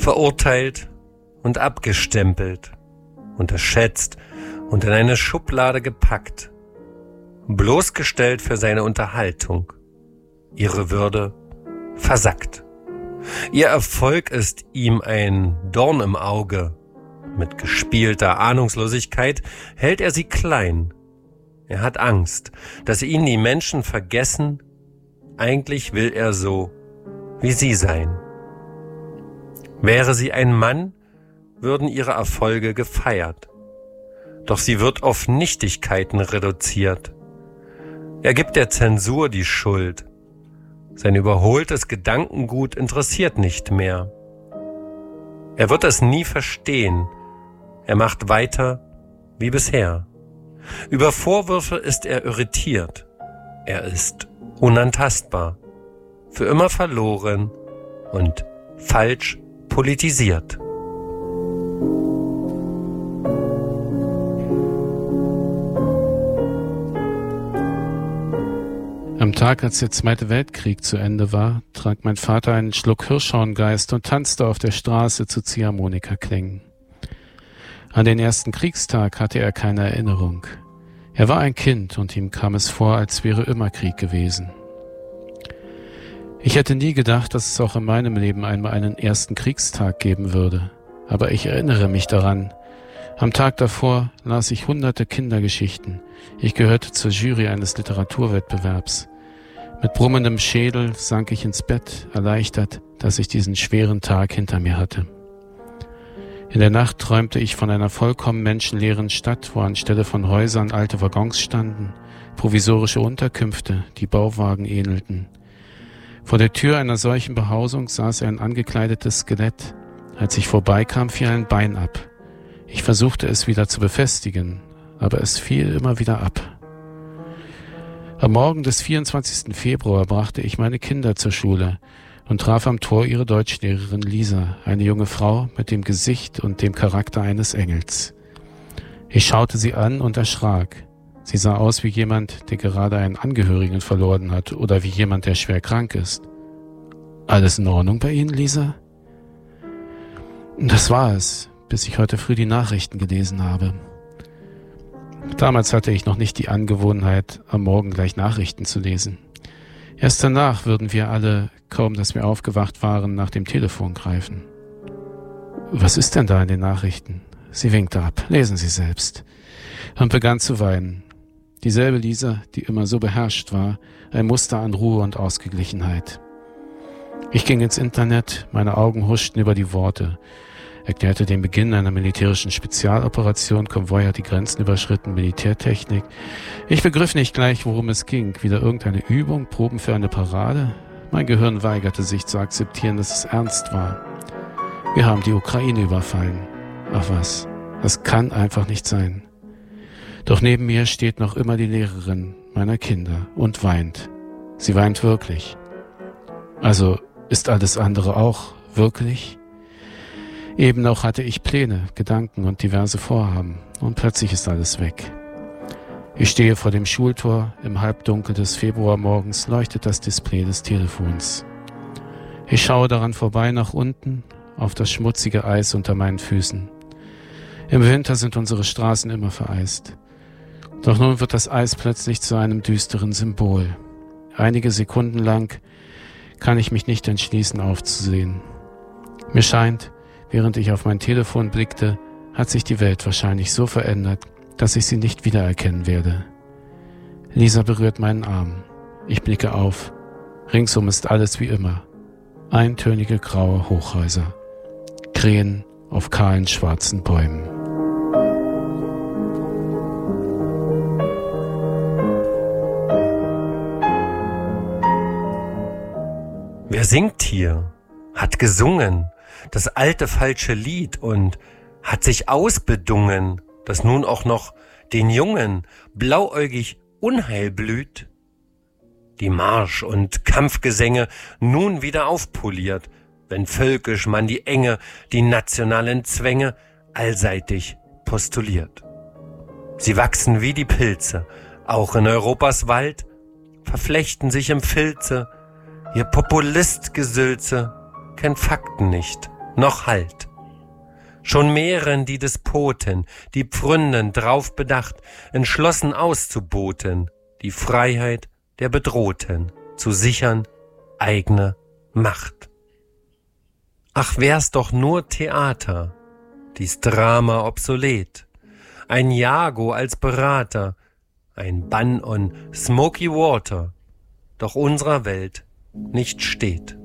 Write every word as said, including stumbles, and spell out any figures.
verurteilt und abgestempelt, unterschätzt und in eine Schublade gepackt, bloßgestellt für seine Unterhaltung, ihre Würde versackt. Ihr Erfolg ist ihm ein Dorn im Auge. Mit gespielter Ahnungslosigkeit hält er sie klein. Er hat Angst, dass ihn die Menschen vergessen. Eigentlich will er so wie sie sein. Wäre sie ein Mann, würden ihre Erfolge gefeiert. Doch sie wird auf Nichtigkeiten reduziert. Er gibt der Zensur die Schuld. Sein überholtes Gedankengut interessiert nicht mehr. Er wird es nie verstehen. Er macht weiter wie bisher. Über Vorwürfe ist er irritiert. Er ist unantastbar, für immer verloren und falsch politisiert. Am Tag, als der Zweite Weltkrieg zu Ende war, trank mein Vater einen Schluck Hirschhorngeist und tanzte auf der Straße zu Ziehharmonikaklängen. An den ersten Kriegstag hatte er keine Erinnerung. Er war ein Kind und ihm kam es vor, als wäre immer Krieg gewesen. Ich hätte nie gedacht, dass es auch in meinem Leben einmal einen ersten Kriegstag geben würde. Aber ich erinnere mich daran. Am Tag davor las ich hunderte Kindergeschichten. Ich gehörte zur Jury eines Literaturwettbewerbs. Mit brummendem Schädel sank ich ins Bett, erleichtert, dass ich diesen schweren Tag hinter mir hatte. In der Nacht träumte ich von einer vollkommen menschenleeren Stadt, wo anstelle von Häusern alte Waggons standen, provisorische Unterkünfte, die Bauwagen ähnelten. Vor der Tür einer solchen Behausung saß ein angekleidetes Skelett. Als ich vorbeikam, fiel ein Bein ab. Ich versuchte es wieder zu befestigen, aber es fiel immer wieder ab. Am Morgen des vierundzwanzigsten Februar brachte ich meine Kinder zur Schule und traf am Tor ihre Deutschlehrerin Lisa, eine junge Frau mit dem Gesicht und dem Charakter eines Engels. Ich schaute sie an und erschrak. Sie sah aus wie jemand, der gerade einen Angehörigen verloren hat oder wie jemand, der schwer krank ist. Alles in Ordnung bei Ihnen, Lisa? Das war es, bis ich heute früh die Nachrichten gelesen habe. Damals hatte ich noch nicht die Angewohnheit, am Morgen gleich Nachrichten zu lesen. Erst danach würden wir alle, kaum dass wir aufgewacht waren, nach dem Telefon greifen. Was ist denn da in den Nachrichten? Sie winkte ab. Lesen Sie selbst. Und begann zu weinen. Dieselbe Lisa, die immer so beherrscht war, ein Muster an Ruhe und Ausgeglichenheit. Ich ging ins Internet, meine Augen huschten über die Worte, erklärte den Beginn einer militärischen Spezialoperation, Konvoi hat die Grenzen überschritten, Militärtechnik. Ich begriff nicht gleich, worum es ging. Wieder irgendeine Übung, Proben für eine Parade? Mein Gehirn weigerte sich zu akzeptieren, dass es ernst war. Wir haben die Ukraine überfallen. Ach was, das kann einfach nicht sein. Doch neben mir steht noch immer die Lehrerin meiner Kinder und weint. Sie weint wirklich. Also ist alles andere auch wirklich? Eben noch hatte ich Pläne, Gedanken und diverse Vorhaben. Und plötzlich ist alles weg. Ich stehe vor dem Schultor. Im Halbdunkel des Februarmorgens leuchtet das Display des Telefons. Ich schaue daran vorbei nach unten, auf das schmutzige Eis unter meinen Füßen. Im Winter sind unsere Straßen immer vereist. Doch nun wird das Eis plötzlich zu einem düsteren Symbol. Einige Sekunden lang kann ich mich nicht entschließen aufzusehen. Mir scheint, während ich auf mein Telefon blickte, hat sich die Welt wahrscheinlich so verändert, dass ich sie nicht wiedererkennen werde. Lisa berührt meinen Arm. Ich blicke auf. Ringsum ist alles wie immer. Eintönige graue Hochhäuser. Krähen auf kahlen schwarzen Bäumen. Wer singt hier? Hat gesungen das alte falsche Lied und hat sich ausbedungen, dass nun auch noch den Jungen blauäugig Unheil blüht? Die Marsch- und Kampfgesänge nun wieder aufpoliert, wenn völkisch man die Enge, die nationalen Zwänge allseitig postuliert. Sie wachsen wie die Pilze, auch in Europas Wald, verflechten sich im Filze, ihr Populistgesülze kennt Fakten nicht noch Halt. Schon mehren die Despoten, die Pfründen drauf bedacht, entschlossen auszuboten, die Freiheit der Bedrohten zu sichern, eigene Macht. Ach, wär's doch nur Theater, dies Drama obsolet, ein Jago als Berater, ein Bann on Smoky Water, doch unserer Welt nicht steht.